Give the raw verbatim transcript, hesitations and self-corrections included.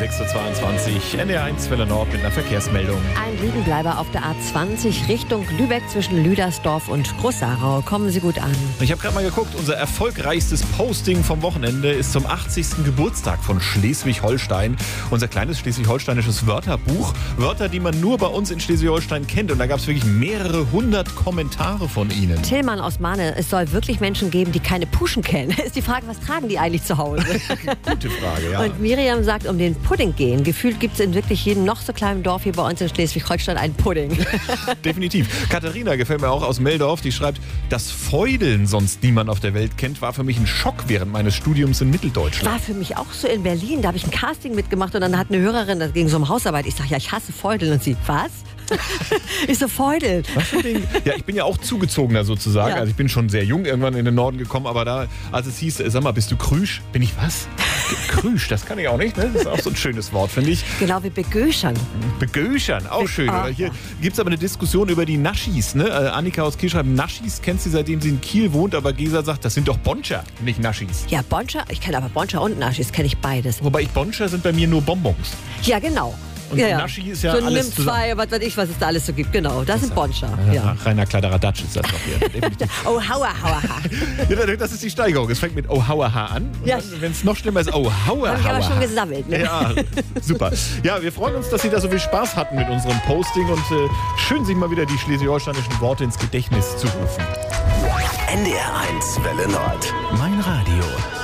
sechs Uhr zweiundzwanzig, N D R eins Welle Nord mit einer Verkehrsmeldung. Ein Liegenbleiber auf der A zwanzig Richtung Lübeck zwischen Lüdersdorf und Groß-Sarau. Kommen Sie gut an. Ich habe gerade mal geguckt, unser erfolgreichstes Posting vom Wochenende ist zum achtzigsten Geburtstag von Schleswig-Holstein. Unser kleines schleswig-holsteinisches Wörterbuch. Wörter, die man nur bei uns in Schleswig-Holstein kennt. Und da gab es wirklich mehrere hundert Kommentare von Ihnen. Tillmann aus Mahne, es soll wirklich Menschen geben, die keine Puschen kennen. Ist die Frage, was tragen die eigentlich zu Hause? Gute Frage, ja. Und Miriam sagt, um den Pudding gehen. Gefühlt gibt es in wirklich jedem noch so kleinen Dorf hier bei uns in Schleswig-Holstein einen Pudding. Definitiv. Katharina gefällt mir auch aus Meldorf. Die schreibt, dass Feudeln sonst niemand auf der Welt kennt, war für mich ein Schock während meines Studiums in Mitteldeutschland. War für mich auch so in Berlin. Da habe ich ein Casting mitgemacht und dann hat eine Hörerin, das ging so um Hausarbeit. Ich sage, ja, ich hasse Feudeln. Und sie, was? Ich so, Feudel. Was für ein Ding? Ja, ich bin ja auch zugezogener sozusagen. Ja. Also ich bin schon sehr jung irgendwann in den Norden gekommen, aber da, als es hieß, sag mal, bist du Krüsch? Bin ich was? Krüsch, das kann ich auch nicht, ne? Das ist auch so ein schönes Wort, finde ich. Genau wie Begöschern. Begöschern, auch Be- schön. Ah, Oder hier ja. gibt es aber eine Diskussion über die Naschis, ne? Äh, Annika aus Kiel schreibt, Naschis kennt sie, seitdem sie in Kiel wohnt, aber Gesa sagt, das sind doch Bonscher, nicht Naschis. Ja, Bonscher, ich kenne aber Bonscher und Naschis, kenne ich beides. Wobei ich Bonscher sind bei mir nur Bonbons. Ja, genau. Und ja, ja. Naschi ist ja so alles nimm zusammen. zwei, was weiß ich, was es da alles so gibt. Genau, das sind Bonscher. Ja. Ja. Rainer Kladderadatsch ist das doch hier. Definitiv. Oh, hauer, hauer, ha. Ja, das ist die Steigerung. Es fängt mit Oh Hauaha an. Ja. Wenn es noch schlimmer ist, Oh Hauaha. Hab ich aber schon gesammelt. Ne? Ja, super. Ja, wir freuen uns, dass Sie da so viel Spaß hatten mit unserem Posting und äh, schön, sich mal wieder die schleswig-holsteinischen Worte ins Gedächtnis zu rufen. N D R eins Welle Nord. Mein Radio.